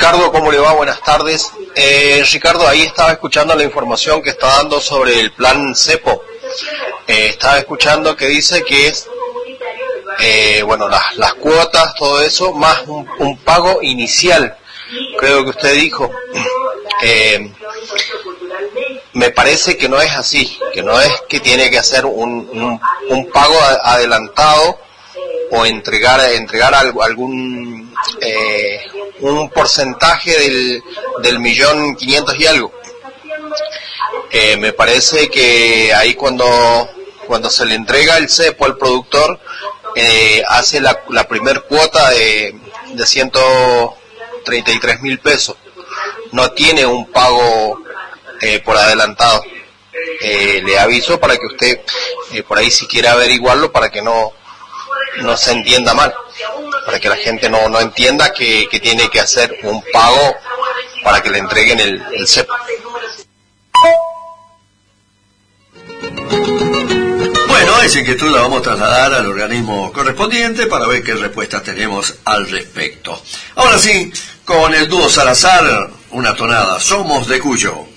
Ricardo, ¿cómo le va? Buenas tardes. Ricardo, ahí estaba escuchando la información que está dando sobre el plan CEPO. Estaba escuchando que dice que es, las cuotas, todo eso, más un pago inicial, creo que usted dijo. Me parece que no es así, que no es que tiene que hacer un pago adelantado o entregar algún un porcentaje del 1.500.000 y algo. Me parece que ahí cuando se le entrega el cepo al productor, hace la primer cuota de 133.000 pesos. No tiene un pago por adelantado. Le aviso para que usted por ahí si quiere averiguarlo, para que no se entienda mal, para que la gente no entienda que tiene que hacer un pago para que le entreguen el cepo. Bueno, esa inquietud la vamos a trasladar al organismo correspondiente para ver qué respuestas tenemos al respecto. Ahora sí, con el dúo Salazar, una tonada, Somos de Cuyo.